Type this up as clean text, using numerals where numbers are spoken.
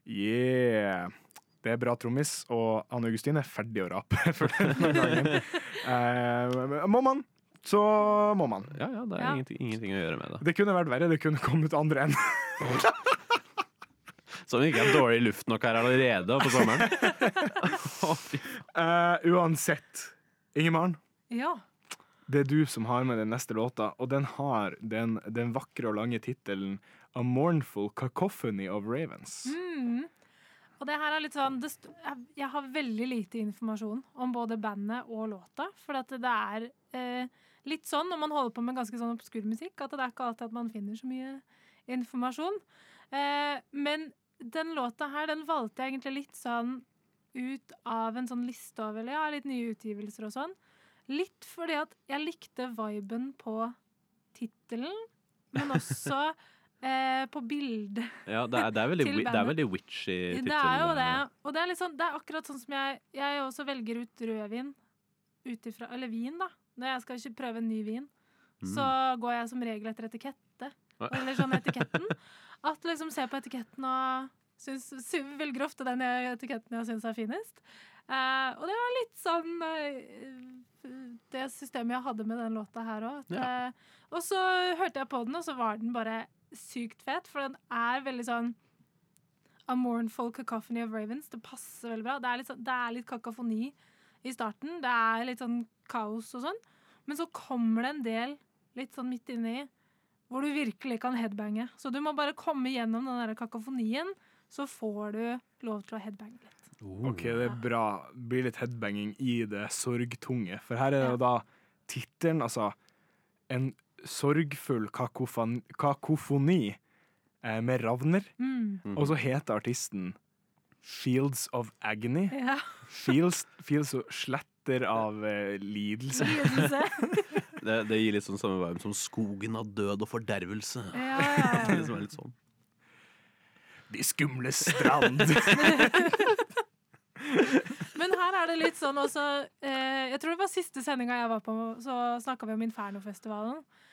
Yeah. Det bra trommis, og Anne Augustin ferdig å rape for denne gangen. Må man, så må man. Ja, det er ingenting å gjøre med det. Det kunne vært verre, det kunne kommet andre enn. Som ikke er dårlig i luft nok her allerede på sommeren. Uansett, Ingemaren. Ja. Det er du som har med den neste låta, og den har den vakre og lange titelen A Mournful Cacophony of Ravens. Og det her er litt sånn, jeg har veldig lite informasjon om både bandet og låta, for at det er litt sånn når man holder på med ganske sånn obskur musikk, at det er ikke alltid at man finner så mye informasjon. Men den låta her, den valgte jeg egentlig litt sånn ut av en sånn liste over, litt nye utgivelser og sånn. Litt fordi at jeg likte viben på titelen, men også på bildet. Ja, det er veldig witchy tittel. Det er jo det. Og det er, liksom, det er akkurat sånn som jeg også velger ut rødvin utifra, eller vin da. Når jeg skal ikke prøve en ny vin, så går jeg som regel etter etikette. Eller sånn etiketten. At liksom ser på etiketten og velger ofte den etiketten jeg synes er finest. Og det var litt sånn det systemet jeg hadde med den låta her også. Og så hørte jeg på den, og så var den bare sykt fet, for den er veldig sånn A Mournful Cacophony of Ravens. Det passer veldig bra. Det er litt kakofoni i starten. Det er litt sånn kaos og sånn. Men så kommer det en del litt sånn midt inni hvor du virkelig kan headbange. Så du må bare komme gjennom den der kakofonien, så får du lov til å headbange litt. Ok, det er bra. Det blir litt headbanging i det sorgtunge. For her er det da tittelen, altså en sorgfull kakofoni med ravner. Og så heter artisten Fields of Agony. Ja. Fields og sletter av lidelse. Det gir litt sånn samme vibe som skogen av død og fordervelse. Det liksom er litt sånn. De skumle strand. Men her er det litt sånn også, jeg tror det var siste sendinga jeg var på, så snakket vi om Inferno-festivalen.